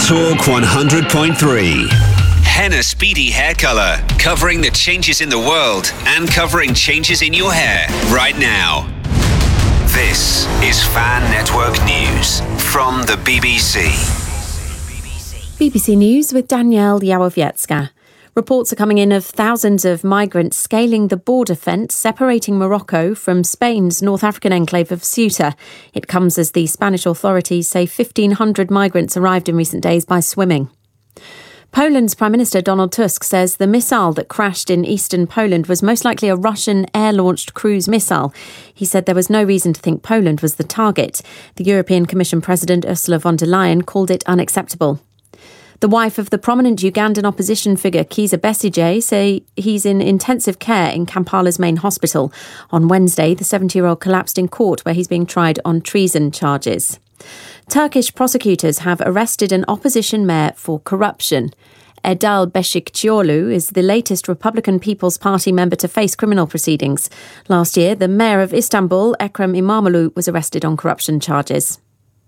Talk 100.3. Henna Speedy Hair Color, covering the changes in the world and covering changes in your hair right now. This is Fan Network News from the BBC. BBC News with Danielle Yawowiecka. Reports are coming in of thousands of migrants scaling the border fence separating Morocco from Spain's North African enclave of Ceuta. It comes as the Spanish authorities say 1,500 migrants arrived in recent days by swimming. Poland's Prime Minister Donald Tusk says the missile that crashed in eastern Poland was most likely a Russian air-launched cruise missile. He said there was no reason to think Poland was the target. The European Commission President Ursula von der Leyen called it unacceptable. The wife of the prominent Ugandan opposition figure Kizza Besigye say he's in intensive care in Kampala's main hospital. On Wednesday, the 70-year-old collapsed in court where he's being tried on treason charges. Turkish prosecutors have arrested an opposition mayor for corruption. Erdal Beşikçioğlu is the latest Republican People's Party member to face criminal proceedings. Last year, the mayor of Istanbul, Ekrem İmamoğlu, was arrested on corruption charges.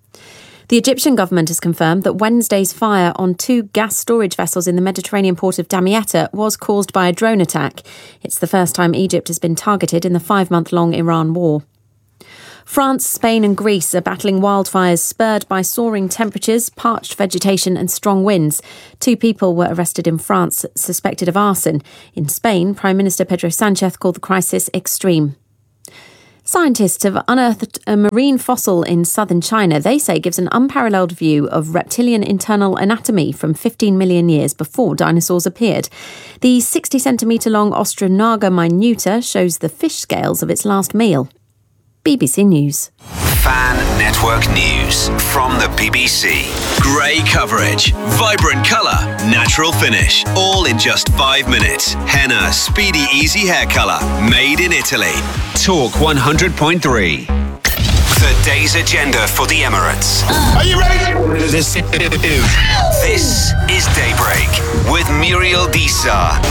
The Egyptian government has confirmed that Wednesday's fire on 2 gas storage vessels in the Mediterranean port of Damietta was caused by a drone attack. It's the first time Egypt has been targeted in the 5-month-long Iran war. France, Spain and Greece are battling wildfires spurred by soaring temperatures, parched vegetation and strong winds. 2 people were arrested in France suspected of arson. In Spain, Prime Minister Pedro Sánchez called the crisis extreme. Scientists have unearthed a marine fossil in southern China they say gives an unparalleled view of reptilian internal anatomy from 15 million years before dinosaurs appeared. The 60-centimetre-long Ostronaga minuta shows the fish scales of its last meal. BBC News. Fan Network News from the BBC. Grey coverage, vibrant colour, natural finish, all in just 5 minutes. Henna Speedy Easy Hair Colour, made in Italy. Talk 100.3. The day's agenda for the Emirates. Are you ready? This is Daybreak with Muriel Disa.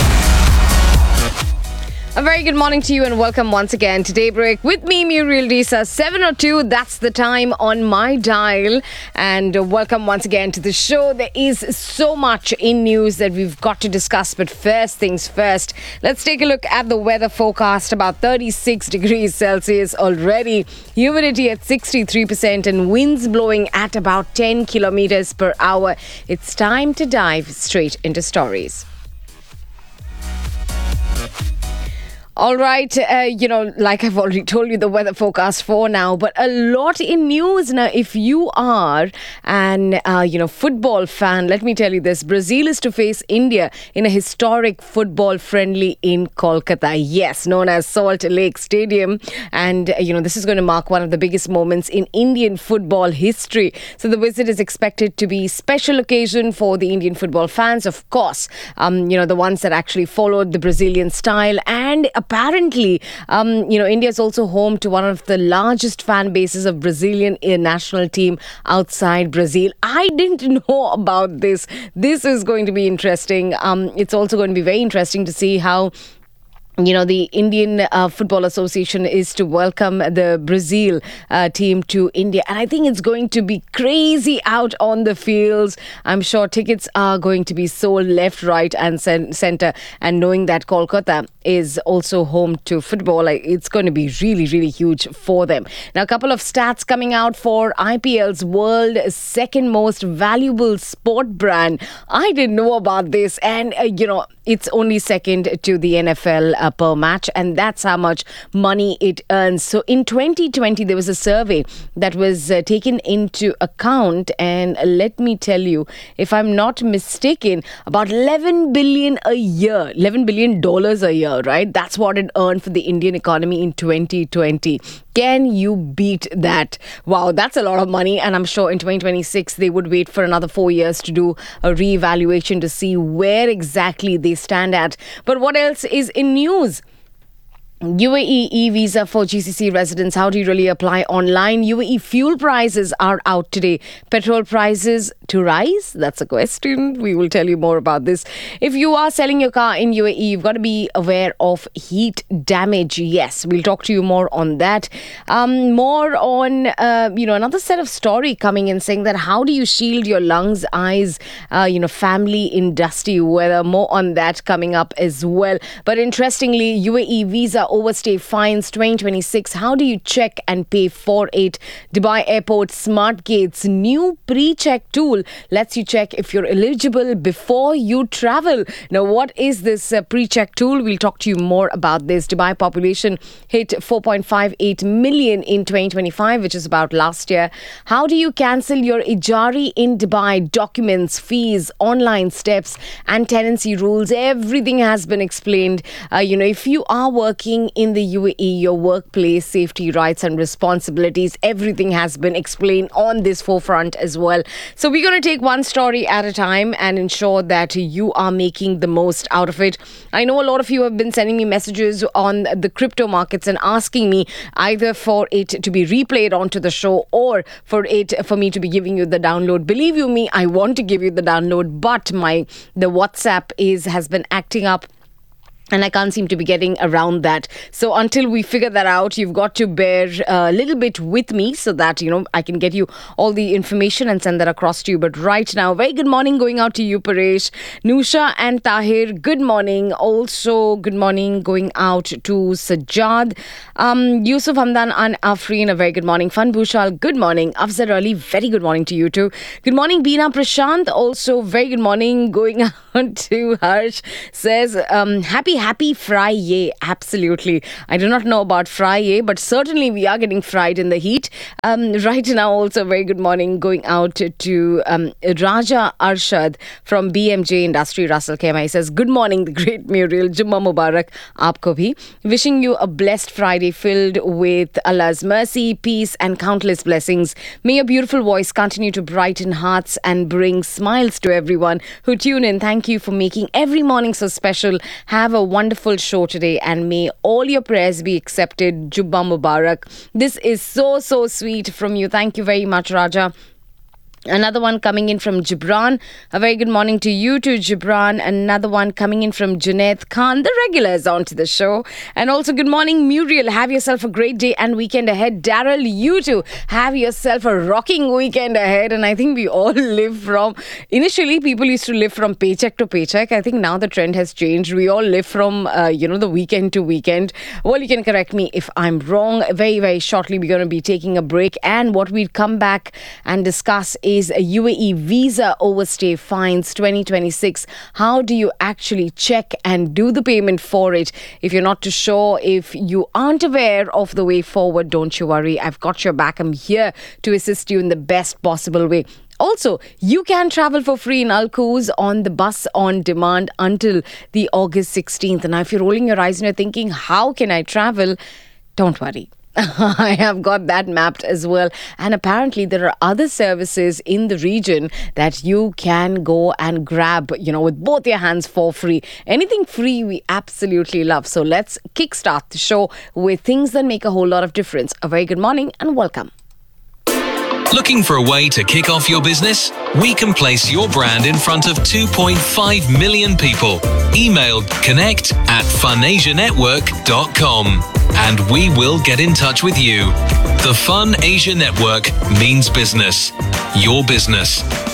A very good morning to you and welcome once again to Daybreak with me, Muriel Disa. 7:02, that's the time on my dial. And welcome once again to the show. There is so much in news that we've got to discuss. But first things first, let's take a look at the weather forecast. About 36 degrees Celsius already. Humidity at 63% and winds blowing at about 10 kilometers per hour. It's time to dive straight into stories. All right, like I've already told you, the weather forecast for now, but a lot in news. Now, if you are an, football fan, let me tell you this. Brazil is to face India in a historic football friendly in Kolkata. Yes, known as Salt Lake Stadium. And, this is going to mark one of the biggest moments in Indian football history. So the visit is expected to be a special occasion for the Indian football fans, of course. The ones that actually followed the Brazilian style. And apparently, India is also home to one of the largest fan bases of Brazilian national team outside Brazil. I didn't know about this. This is going to be interesting. It's also going to be very interesting to see how the Indian Football Association is to welcome the Brazil team to India. And I think it's going to be crazy out on the fields. I'm sure tickets are going to be sold left, right and centre. And knowing that Kolkata is also home to football, it's going to be really, really huge for them. Now, a couple of stats coming out for IPL's world's second most valuable sport brand. I didn't know about this. And, it's only second to the NFL per match, and that's how much money it earns. So in 2020, there was a survey that was taken into account, and let me tell you, if I'm not mistaken, about $11 billion a year, $11 billion a year, right? That's what it earned for the Indian economy in 2020. Can you beat that? Wow, that's a lot of money. And I'm sure in 2026, they would wait for another 4 years to do a reevaluation to see where exactly they stand at. But what else is in news? UAE e-visa for GCC residents. How do you really apply online? UAE fuel prices are out today. Petrol prices to rise? That's a question. We will tell you more about this. If you are selling your car in UAE, you've got to be aware of heat damage. Yes, we'll talk to you more on that. More on, another set of story coming in saying that how do you shield your lungs, eyes, family in dusty weather. More on that coming up as well. But interestingly, UAE visa overstay fines 2026. How do you check and pay for it? Dubai Airport Smart Gates new pre-check tool lets you check if you're eligible before you travel. Now, what is this pre-check tool? We'll talk to you more about this. Dubai population hit 4.58 million in 2025, which is about last year. How do you cancel your Ijari in Dubai? Documents, fees, online steps, and tenancy rules. Everything has been explained. If you are working in the UAE, your workplace safety rights and responsibilities, everything has been explained on this forefront as well. So we're going to take one story at a time and ensure that you are making the most out of it. I know a lot of you have been sending me messages on the crypto markets and asking me either for it to be replayed onto the show or for me to be giving you the download. Believe you me, I want to give you the download, but the WhatsApp has been acting up. And I can't seem to be getting around that. So until we figure that out, you've got to bear a little bit with me so that, I can get you all the information and send that across to you. But right now, very good morning going out to you, Paresh, Nusha and Tahir. Good morning. Also, good morning going out to Sajjad, Yusuf Hamdan and Afreen. A very good morning. Fun Bhushal, good morning. Afzal Ali, very good morning to you too. Good morning, Beena Prashant. Also, very good morning going out to Harsh. Says, Happy Friday. Absolutely. I do not know about Friday, but certainly we are getting fried in the heat. Right now, also very good morning going out to Raja Arshad from BMJ Industry, Russell Kema. He says, good morning, the great Muriel. Jumma Mubarak aapko bhi. Wishing you a blessed Friday filled with Allah's mercy, peace and countless blessings. May your beautiful voice continue to brighten hearts and bring smiles to everyone who tune in. Thank you for making every morning so special. Have a wonderful show today and may all your prayers be accepted. Jubba Mubarak. This is so sweet from you. Thank you very much, Raja. Another one coming in from Gibran. A very good morning to you too, Gibran. Another one coming in from Junaid Khan. The regulars onto the show. And also good morning, Muriel. Have yourself a great day and weekend ahead. Daryl, you too. Have yourself a rocking weekend ahead. And I think we all live from... Initially, people used to live from paycheck to paycheck. I think now the trend has changed. We all live from, the weekend to weekend. Well, you can correct me if I'm wrong. Very, very shortly, we're going to be taking a break. And what we'll come back and discuss is a UAE visa overstay fines 2026. How do you actually check and do the payment for it? If you're not too sure, if you aren't aware of the way forward, don't you worry. I've got your back. I'm here to assist you in the best possible way. Also, you can travel for free in Al Quoz on the bus on demand until the August 16th. And now if you're rolling your eyes and you're thinking, how can I travel? Don't worry. I have got that mapped as well. And apparently there are other services in the region that you can go and grab, with both your hands for free. Anything free we absolutely love. So let's kickstart the show with things that make a whole lot of difference. A very good morning and welcome. Looking for a way to kick off your business? We can place your brand in front of 2.5 million people. Email connect@funasianetwork.com and we will get in touch with you. The Fun Asia Network means business. Your business.